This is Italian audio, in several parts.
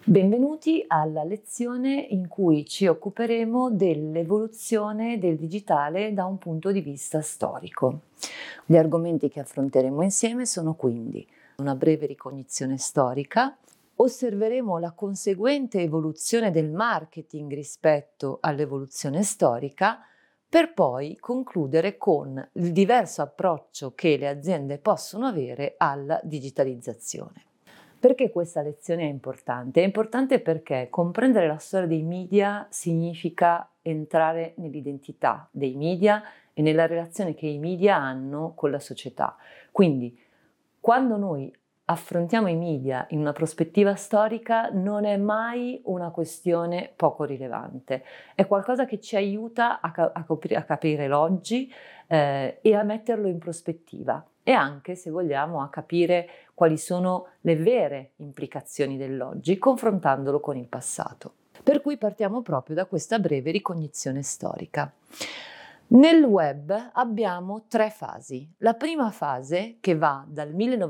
Benvenuti alla lezione in cui ci occuperemo dell'evoluzione del digitale da un punto di vista storico. Gli argomenti che affronteremo insieme sono quindi una breve ricognizione storica, osserveremo la conseguente evoluzione del marketing rispetto all'evoluzione storica, per poi concludere con il diverso approccio che le aziende possono avere alla digitalizzazione. Perché questa lezione è importante? È importante perché comprendere la storia dei media significa entrare nell'identità dei media e nella relazione che i media hanno con la società. Quindi, quando noi affrontiamo i media in una prospettiva storica, non è mai una questione poco rilevante, è qualcosa che ci aiuta a capire l'oggi e a metterlo in prospettiva e anche, se vogliamo, a capire quali sono le vere implicazioni dell'oggi, confrontandolo con il passato. Per cui partiamo proprio da questa breve ricognizione storica. Nel web abbiamo tre fasi. La prima fase, che va dal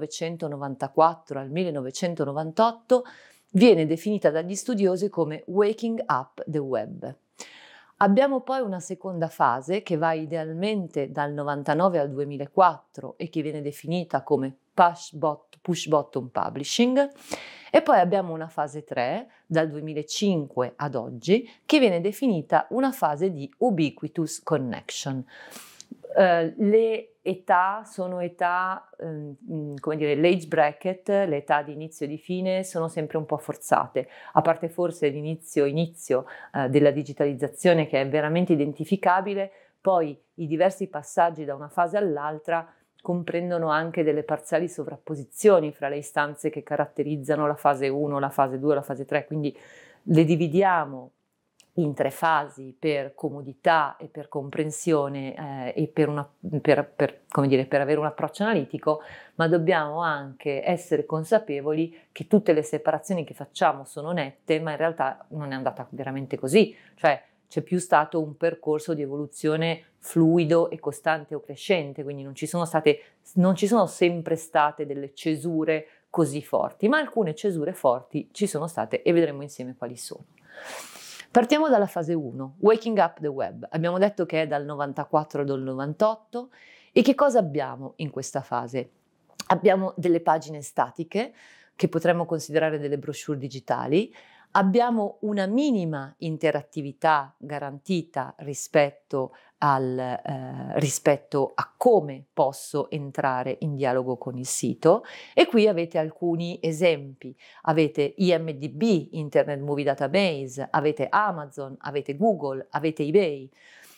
1994 al 1998, viene definita dagli studiosi come Waking Up the Web. Abbiamo poi una seconda fase che va idealmente dal 99 al 2004 e che viene definita come push button publishing, e poi abbiamo una fase 3 dal 2005 ad oggi che viene definita una fase di ubiquitous connection. Le età sono come dire, l'age bracket, le età di inizio e di fine sono sempre un po' forzate, a parte forse l'inizio della digitalizzazione, che è veramente identificabile. Poi i diversi passaggi da una fase all'altra comprendono anche delle parziali sovrapposizioni fra le istanze che caratterizzano la fase 1, la fase 2, la fase 3, quindi le dividiamo in tre fasi per comodità e per comprensione e per avere un approccio analitico, ma dobbiamo anche essere consapevoli che tutte le separazioni che facciamo sono nette, ma in realtà non è andata veramente così, cioè c'è più stato un percorso di evoluzione fluido e costante o crescente, quindi non ci sono sempre state delle cesure così forti, ma alcune cesure forti ci sono state e vedremo insieme quali sono. Partiamo dalla fase 1, Waking Up the Web. Abbiamo detto che è dal 94 al 98 e che cosa abbiamo in questa fase? Abbiamo delle pagine statiche che potremmo considerare delle brochure digitali, abbiamo una minima interattività garantita rispetto a come posso entrare in dialogo con il sito, e qui avete alcuni esempi. Avete IMDb, Internet Movie Database, avete Amazon, avete Google, avete eBay.